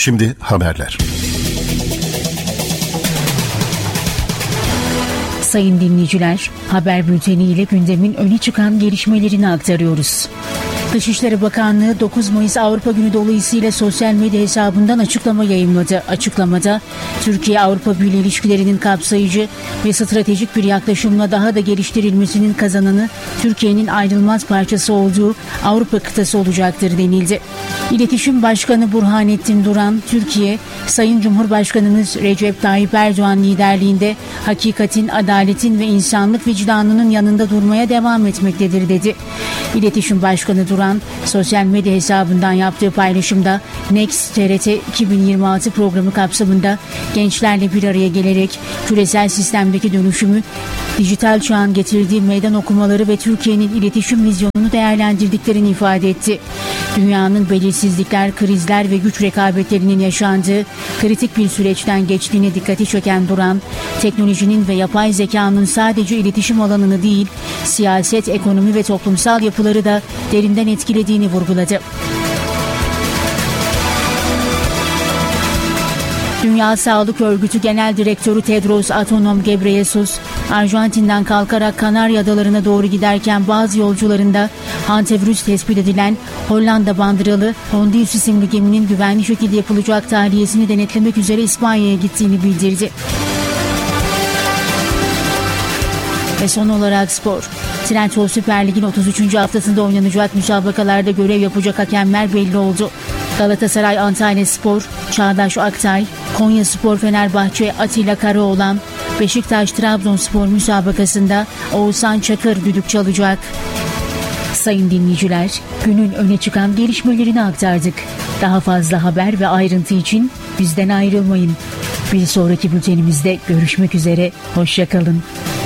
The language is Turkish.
Şimdi haberler. Sayın dinleyiciler, haber bülteni ile gündemin öne çıkan gelişmelerini aktarıyoruz. Dışişleri Bakanlığı 9 Mayıs Avrupa Günü dolayısıyla sosyal medya hesabından açıklama yayımladı. Açıklamada Türkiye-Avrupa Birliği ilişkilerinin kapsayıcı ve stratejik bir yaklaşımla daha da geliştirilmesinin kazananı Türkiye'nin ayrılmaz parçası olduğu Avrupa kıtası olacaktır denildi. İletişim Başkanı Burhanettin Duran, Türkiye, Sayın Cumhurbaşkanımız Recep Tayyip Erdoğan liderliğinde hakikatin, adaletin ve insanlık vicdanının yanında durmaya devam etmektedir dedi. İletişim Başkanı Duran, sosyal medya hesabından yaptığı paylaşımda Next TRT 2026 programı kapsamında gençlerle bir araya gelerek küresel sistemdeki dönüşümü, dijital çağın getirdiği meydan okumaları ve Türkiye'nin iletişim vizyonunu değerlendirdiklerini ifade etti. Dünyanın belirsizlikler, krizler ve güç rekabetlerinin yaşandığı kritik bir süreçten geçtiğine dikkati çeken Duran, teknolojinin ve yapay zekanın sadece iletişim alanını değil, siyaset, ekonomi ve toplumsal yapıları da derinden etkilediğini vurguladı. Dünya Sağlık Örgütü Genel Direktörü Tedros Adhanom Ghebreyesus, Arjantin'den kalkarak Kanarya Adaları'na doğru giderken bazı yolcularında hantavirüs tespit edilen Hollanda bandıralı Hondius isimli geminin güvenli şekilde yapılacak tahliyesini denetlemek üzere İspanya'ya gittiğini bildirdi. Ve son olarak spor. Trendyol Süper Lig'in 33. haftasında oynanacak müsabakalarda görev yapacak hakemler belli oldu. Galatasaray Antalyaspor, Çağdaş Aktay, Konyaspor Fenerbahçe Atilla Karaoğlan, Beşiktaş Trabzonspor müsabakasında Oğuzhan Çakır düdük çalacak. Sayın dinleyiciler, günün öne çıkan gelişmelerini aktardık. Daha fazla haber ve ayrıntı için bizden ayrılmayın. Bir sonraki bültenimizde görüşmek üzere, hoşça kalın.